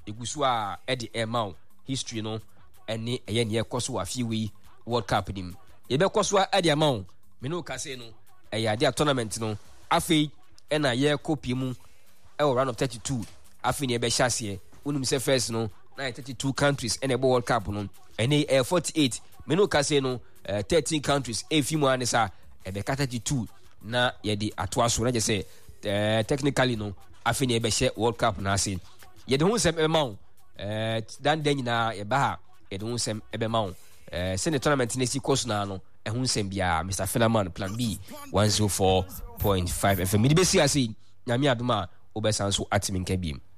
egusu a edi emau history no ene eye ne ekoso afiwi World Cup dim ebe koso edi emau me no ka say no eya dia tournament no afei ena ye copy mu e round of 32 afei ne ebe hyase unum say first no na 32 countries ene ebe World Cup no ene 48 me no ka say no 13 countries efimu anisa ebe 32 na ye di atoaso na je say technically no afei ne ebe share World Cup na say ye de hu sem ebe mawo dan den na ye ba ha ye de hu sem ebe mawo se ne tournament ne si course na no ehun sem bia Mr. Philemon Plan B 104.5 FM. Mi be si ase nyame adoma obesan so atimin ka biem.